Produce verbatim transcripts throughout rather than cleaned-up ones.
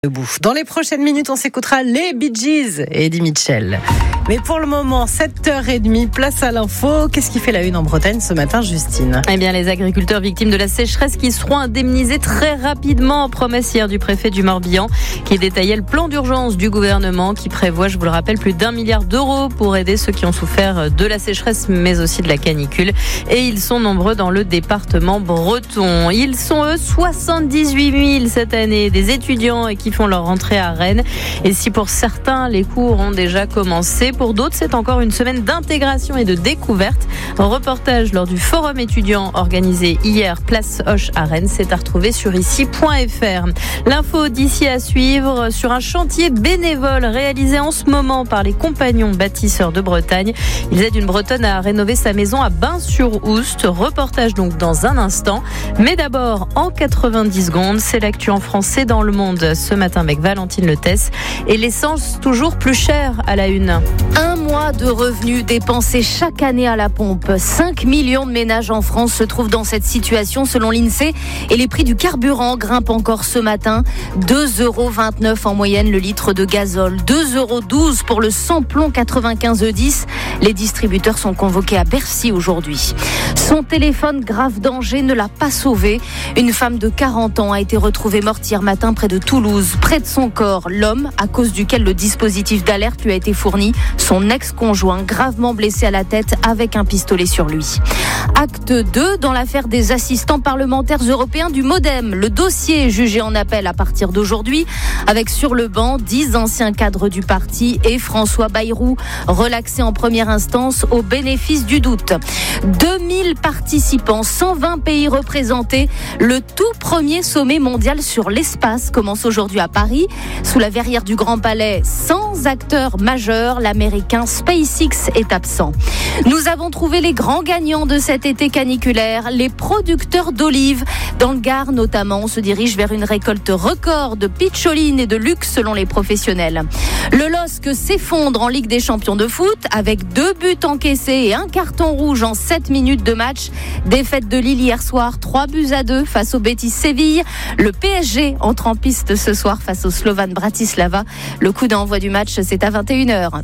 Debout. Dans les prochaines minutes, on s'écoutera les Bee Gees et Eddie Mitchell. Mais pour le moment, sept heures trente, place à l'info. Qu'est-ce qui fait la une en Bretagne ce matin, Justine ? Eh bien, les agriculteurs victimes de la sécheresse qui seront indemnisés très rapidement. Promesse hier du préfet du Morbihan qui détaillait le plan d'urgence du gouvernement qui prévoit, je vous le rappelle, plus d'un milliard d'euros pour aider ceux qui ont souffert de la sécheresse mais aussi de la canicule. Et ils sont nombreux dans le département breton. Ils sont eux soixante-dix-huit mille cette année, des étudiants et qui font leur rentrée à Rennes. Et si pour certains, les cours ont déjà commencé, pour d'autres, c'est encore une semaine d'intégration et de découverte. Reportage lors du forum étudiant organisé hier, place Hoche à Rennes. C'est à retrouver sur ici point f r. L'info d'ici à suivre sur un chantier bénévole réalisé en ce moment par les compagnons bâtisseurs de Bretagne. Ils aident une Bretonne à rénover sa maison à Bains-sur-Oust. Reportage donc dans un instant. Mais d'abord, en quatre-vingt-dix secondes, c'est l'actu en français dans le monde. Ce matin avec Valentine Letès et l'essence toujours plus chère à la une. Un mois de revenus dépensés chaque année à la pompe. cinq millions de ménages en France se trouvent dans cette situation selon l'INSEE et les prix du carburant grimpent encore ce matin. deux euros vingt-neuf en moyenne le litre de gazole, deux euros douze pour le samplon quatre-vingt-quinze E dix. Les distributeurs sont convoqués à Bercy aujourd'hui. Son téléphone grave danger ne l'a pas sauvé. Une femme de quarante ans a été retrouvée morte hier matin près de Toulouse. Près de son corps, l'homme à cause duquel le dispositif d'alerte lui a été fourni, son ex-conjoint gravement blessé à la tête avec un pistolet sur lui. Acte deux dans l'affaire des assistants parlementaires européens du MoDem. Le dossier est jugé en appel à partir d'aujourd'hui avec sur le banc dix anciens cadres du parti et François Bayrou, relaxé en première instance au bénéfice du doute. deux mille participants, cent vingt pays représentés. Le tout premier sommet mondial sur l'espace commence aujourd'hui à Paris, sous la verrière du Grand Palais, sans acteurs majeurs. L'américain SpaceX est absent. Nous avons trouvé les grands gagnants de cet été caniculaire, les producteurs d'olives. Dans le Gard notamment, on se dirige vers une récolte record de pitcholine et de luxe selon les professionnels. Le L O S C s'effondre en Ligue des champions de foot avec deux buts encaissés et un carton rouge en sept minutes de match. Défaite de Lille hier soir, trois buts à deux face au Betis Séville. Le P S G entre en piste ce soir face au Slovan Bratislava. Le coup d'envoi du match, c'est à vingt et une heures.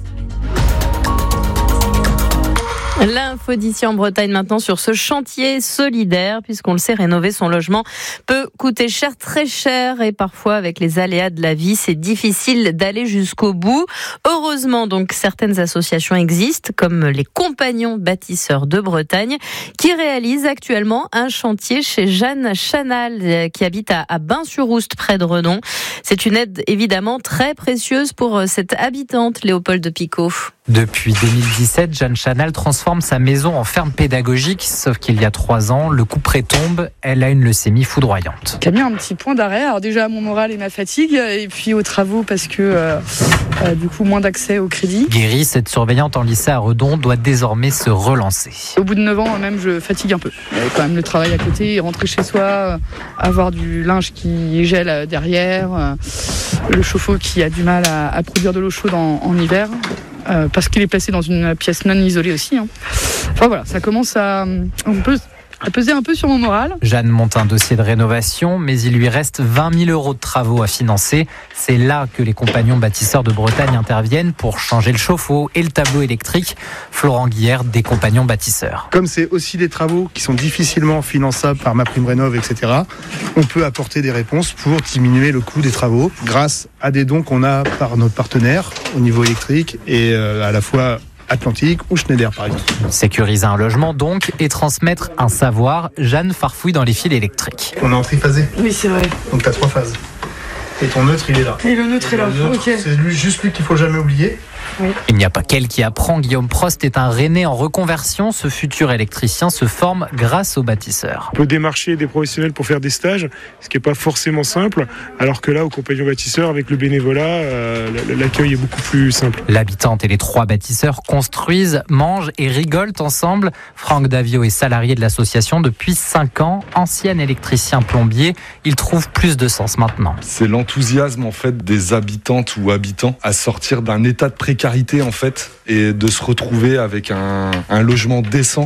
L'info d'ici en Bretagne maintenant sur ce chantier solidaire, puisqu'on le sait, rénover son logement peut coûter cher, très cher, et parfois avec les aléas de la vie, c'est difficile d'aller jusqu'au bout. Heureusement donc certaines associations existent, comme les Compagnons bâtisseurs de Bretagne, qui réalisent actuellement un chantier chez Jeanne Chanal, qui habite à, à Bains-sur-Oust, près de Redon. C'est une aide évidemment très précieuse pour cette habitante, Léopold de Picot. Depuis deux mille dix-sept, Jeanne Chanal transforme sa maison en ferme pédagogique, sauf qu'il y a trois ans, le couperet tombe, elle a une leucémie foudroyante. Qui a mis un petit point d'arrêt, alors déjà à mon moral et ma fatigue, et puis aux travaux parce que euh, euh, du coup moins d'accès au crédit. Guérie, cette surveillante en lycée à Redon, doit désormais se relancer. Au bout de neuf ans, même, je fatigue un peu. Il y avait quand même le travail à côté, rentrer chez soi, euh, avoir du linge qui gèle derrière, euh, le chauffe-eau qui a du mal à, à produire de l'eau chaude en, en hiver. Euh, parce qu'il est placé dans une pièce non isolée aussi. Hein. Enfin voilà, ça commence à, on peut, à peser un peu sur mon moral. Jeanne monte un dossier de rénovation, mais il lui reste vingt mille euros de travaux à financer. C'est là que les Compagnons bâtisseurs de Bretagne interviennent pour changer le chauffe-eau et le tableau électrique. Florent Guillère, des Compagnons bâtisseurs. Comme c'est aussi des travaux qui sont difficilement finançables par MaPrimeRénov', et cetera, on peut apporter des réponses pour diminuer le coût des travaux grâce à des dons qu'on a par nos partenaires au niveau électrique et euh, à la fois Atlantique ou Schneider par exemple. Sécuriser un logement donc et transmettre un savoir. Jeanne farfouille dans les fils électriques. On est en triphasé. Oui, c'est vrai. Donc tu as trois phases. Et ton neutre, il est là. Et le neutre est là, neutre, ok. C'est lui, juste lui qu'il faut jamais oublier. Oui. Il n'y a pas qu'elle qui apprend. Guillaume Prost est un Rennais en reconversion. Ce futur électricien se forme grâce aux bâtisseurs. On peut démarcher des professionnels pour faire des stages, ce qui n'est pas forcément simple, alors que là, aux Compagnons bâtisseurs, avec le bénévolat, euh, l'accueil est beaucoup plus simple. L'habitante et les trois bâtisseurs construisent, mangent et rigolent ensemble. Franck Davio est salarié de l'association depuis cinq ans, ancien électricien plombier. Il trouve plus de sens maintenant. C'est l'enthousiasme en fait des habitantes ou habitants à sortir d'un état de précarité en fait et de se retrouver avec un, un logement décent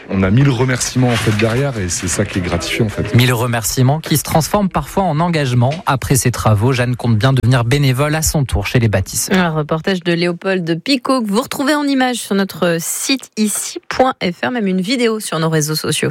On a mille remerciements en fait derrière et c'est ça qui est gratifiant en fait. Mille remerciements qui se transforment parfois en engagement. Après ces travaux, Jeanne compte bien devenir bénévole à son tour chez les bâtisseurs. Un reportage de Léopold Picot que vous retrouvez en image sur notre site ici point f r, même une vidéo sur nos réseaux sociaux.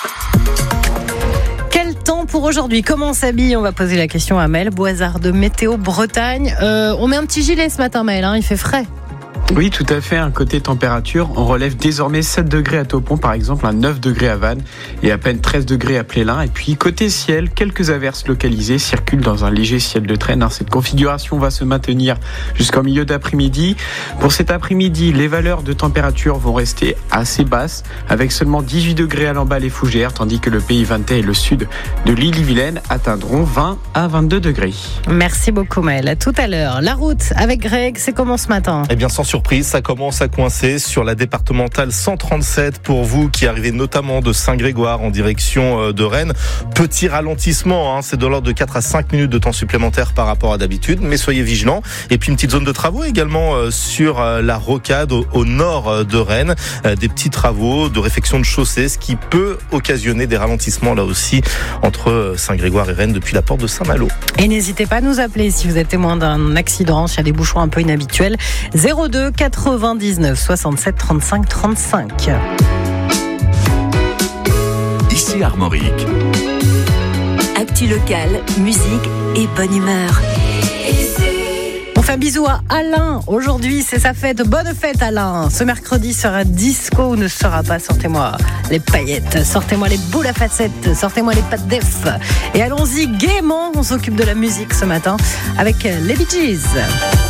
Quel temps pour aujourd'hui? Comment on s'habille? On va poser la question à Maël Boisard de Météo Bretagne. Euh, on met un petit gilet ce matin, Maël, hein, il fait frais. Oui, tout à fait. Un côté température, on relève désormais sept degrés à Taupon, par exemple, à neuf degrés à Vannes et à peine treize degrés à Plélin. Et puis, côté ciel, quelques averses localisées circulent dans un léger ciel de traîne. Cette configuration va se maintenir jusqu'en milieu d'après-midi. Pour cet après-midi, les valeurs de température vont rester assez basses, avec seulement dix-huit degrés à Lamballe et Fougères, tandis que le Pays Vintais et le sud de l'Ille-et-Vilaine atteindront vingt à vingt-deux degrés. Merci beaucoup, Maël. À tout à l'heure. La route avec Greg, c'est comment ce matin? Eh bien, sans surprise, ça commence à coincer sur la départementale cent trente-sept pour vous qui arrivez notamment de Saint-Grégoire en direction de Rennes. Petit ralentissement, hein, c'est de l'ordre de quatre à cinq minutes de temps supplémentaire par rapport à d'habitude, mais soyez vigilants. Et puis une petite zone de travaux également euh, sur euh, la rocade au, au nord de Rennes. Euh, des petits travaux de réfection de chaussée, ce qui peut occasionner des ralentissements là aussi entre Saint-Grégoire et Rennes depuis la porte de Saint-Malo. Et n'hésitez pas à nous appeler si vous êtes témoin d'un accident, s'il y a des bouchons un peu inhabituels. zéro deux quatre-vingt-dix-neuf soixante-sept trente-cinq trente-cinq. Ici Armorique. Actu locale, musique et bonne humeur. On fait un bisou à Alain. Aujourd'hui, c'est sa fête. Bonne fête, Alain. Ce mercredi sera disco ou ne sera pas. Sortez-moi les paillettes, sortez-moi les boules à facettes, sortez-moi les pattes d'Ef. Et allons-y gaiement. On s'occupe de la musique ce matin avec les Bee Gees.